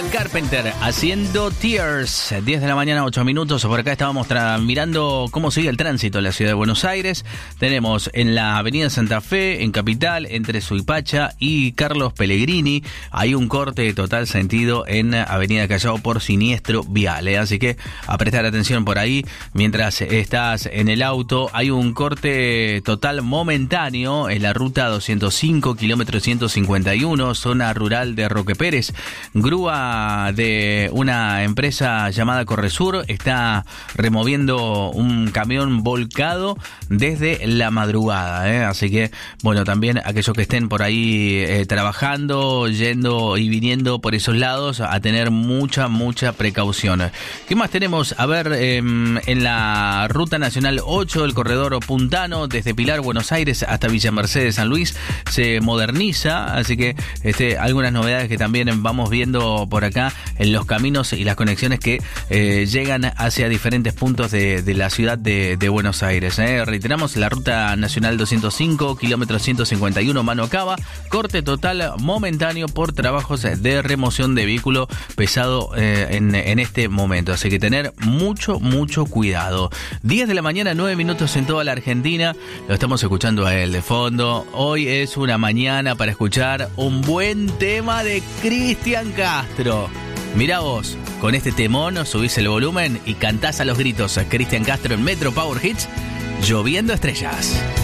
Carpenter haciendo Tears. 10 de la mañana, 8 minutos. Por acá estábamos mirando cómo sigue el tránsito en la ciudad de Buenos Aires. Tenemos en la avenida Santa Fe, en Capital, entre Suipacha y Carlos Pellegrini, hay un corte de total sentido en avenida Callao por siniestro vial. Así que a prestar atención por ahí. Mientras estás en el auto, hay un corte total momentáneo en la ruta 205, kilómetro 151, zona rural de Roque Pérez. Grúa de una empresa llamada Corresur está removiendo un camión volcado desde la madrugada, Así que, bueno, también aquellos que estén por ahí trabajando, yendo y viniendo por esos lados, a tener mucha precaución. ¿Qué más tenemos? A ver, en la Ruta Nacional 8, el corredor Puntano, desde Pilar, Buenos Aires, hasta Villa Mercedes, San Luis, se moderniza, así que algunas novedades que también vamos viendo por acá en los caminos y las conexiones que llegan hacia diferentes puntos de la ciudad de Buenos Aires. Reiteramos, la Ruta Nacional 205, kilómetro 151, Mano Cava, corte total momentáneo por trabajos de remoción de vehículo pesado en este momento, así que tener mucho cuidado. 10 de la mañana, 9 minutos en toda la Argentina, lo estamos escuchando a él de fondo. Hoy es una mañana para escuchar un buen tema de Cristian Castro. Mirá vos, con este temón subís el volumen y cantás a los gritos a Cristian Castro en Metro Power Hits, Lloviendo Estrellas.